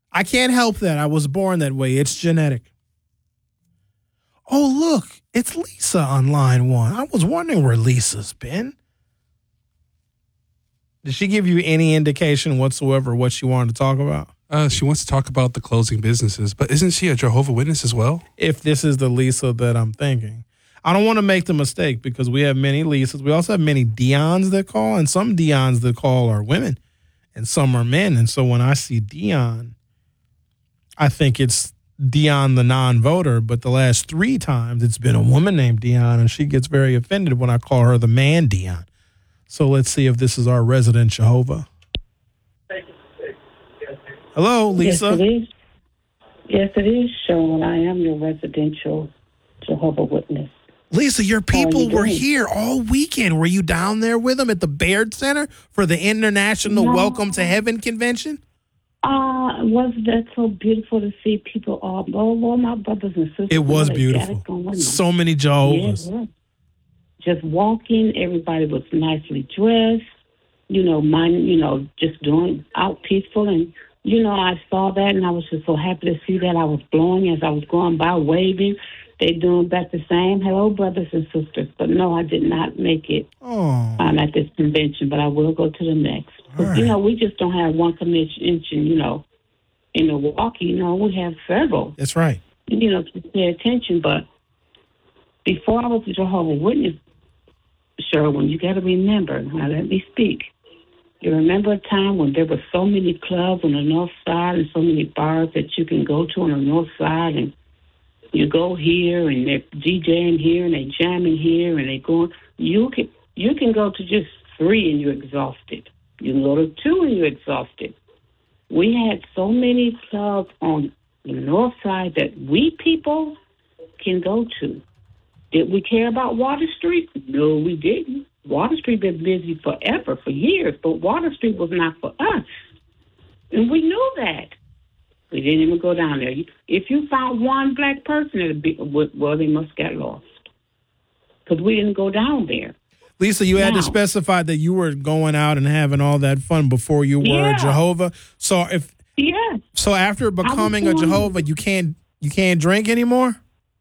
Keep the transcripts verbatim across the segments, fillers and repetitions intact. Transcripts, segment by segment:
I can't help that. I was born that way. It's genetic. Oh, look, it's Lisa on line one. I was wondering where Lisa's been. Did she give you any indication whatsoever what she wanted to talk about? Uh, she wants to talk about the closing businesses, but isn't she a Jehovah's Witness as well? If this is the Lisa that I'm thinking. I don't want to make the mistake because we have many Lisas. We also have many Dions that call, and some Dions that call are women, and some are men. And so when I see Dion, I think it's Dion the non-voter, but the last three times it's been a woman named Dion, and she gets very offended when I call her the man Dion. So let's see if this is our resident Jehovah. Hello, Lisa. Yes, it is. Yes, it is, Sean. I am your residential Jehovah's Witness. Lisa, your people you were doing? here all weekend. Were you down there with them at the Baird Center for the International No. Welcome to Heaven convention? Uh, was that so beautiful to see people all, all, all my brothers and sisters? It was all beautiful. ecstatic on them. So many Jehovah's. Yeah, just walking, everybody was nicely dressed, you know, mind, you know, just doing out peaceful. And, you know, I saw that and I was just so happy to see that. I was blowing as I was going by, waving. They doing back the same, hello, brothers and sisters. But no, I did not make it Oh, um, at this convention, but I will go to the next. But, right. you know, we just don't have one convention, you know, in Milwaukee. You know, we have several, that's right. you know, to pay attention. But before I was a Jehovah's Witness, Sherwin, you got to remember, now let me speak. You remember a time when there were so many clubs on the north side and so many bars that you can go to on the north side, and you go here and they're DJing here and they jamming here and they going. You can you can go to just three and you're exhausted. You can go to two and you're exhausted. We had so many clubs on the north side that we people can go to. Did we care about Water Street? No, we didn't. Water Street been busy forever, for years, but Water Street was not for us. And we knew that. We didn't even go down there. If you found one black person, it'd be, well, they must get lost. Because we didn't go down there. Lisa, you had to Now- specify that you were going out and having all that fun before you were Yeah. a Jehovah. So if Yeah. so, after becoming a doing- Jehovah, you can't you can't drink anymore.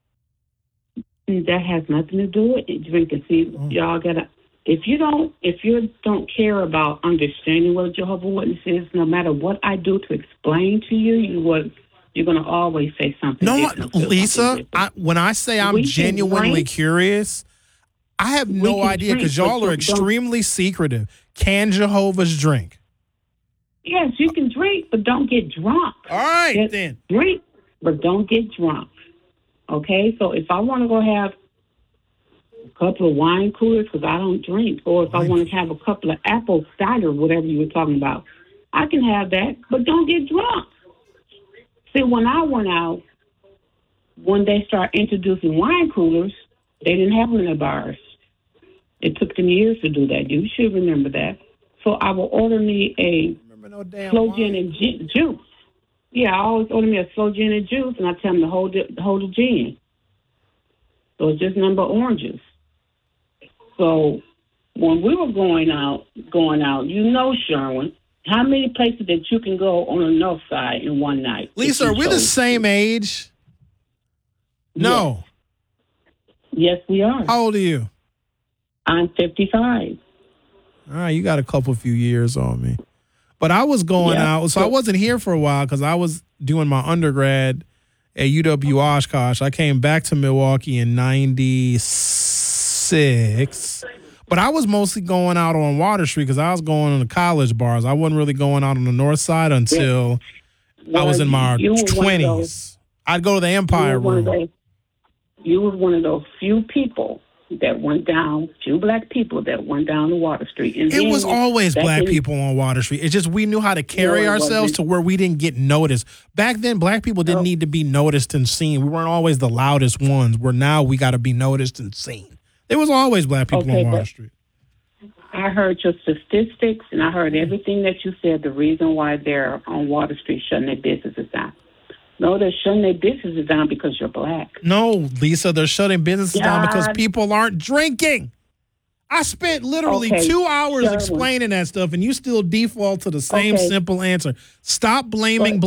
That has nothing to do with it. Drinking. See, y'all gotta. If you don't, if you don't care about understanding what a Jehovah's Witness is, no matter what I do to explain to you, you would, you're gonna always say something. No, different, feel Lisa. something I, different. when I say I'm We can genuinely drink. curious, I have no can idea because drink, y'all but are you don't- extremely secretive. Can Jehovah's drink? Yes, you can drink, but don't get drunk. All right, Just then. drink, but don't get drunk. Okay, so if I want to go have a couple of wine coolers because I don't drink, or if I want to have a couple of apple cider, whatever you were talking about, I can have that, but don't get drunk. See, when I went out, when they started introducing wine coolers, they didn't have them in the bars. It took them years to do that. You should remember that. So I will order me a Remember no damn slow wine. gin and gi- juice. Yeah, I always order me a slow gin and juice, and I tell them to hold it, hold the gin. So it's just number oranges. So when we were going out, going out, you know, Sherwin, how many places that you can go on the north side in one night? Lisa, if are you we the chose same to? age? No. Yes, we are. How old are you? I'm fifty-five. All right, you got a couple few years on me. But I was going Yeah. out, so I wasn't here for a while because I was doing my undergrad at U W Oshkosh. I came back to Milwaukee in ninety-six. But I was mostly going out on Water Street because I was going on the college bars. I wasn't really going out on the north side until I was in my You were one of those- twenties. I'd go to the Empire You were one of Room. those- You were one of those few people that went down, few black people that went down to Water Street. And It then was always back black in- people on Water Street. It's just we knew how to carry No, it ourselves wasn't. to where we didn't get noticed. Back then, black people didn't No. need to be noticed and seen. We weren't always the loudest ones. Where now we got to be noticed and seen. There was always black people Okay, on Water but- Street. I heard your statistics, and I heard everything that you said, the reason why they're on Water Street shutting their businesses down. No, they're shutting their businesses down because you're black. No, Lisa, they're shutting businesses down because God. people aren't drinking. I spent literally Okay, two hours Sherwin. explaining that stuff, and you still default to the same Okay. simple answer. Stop blaming But-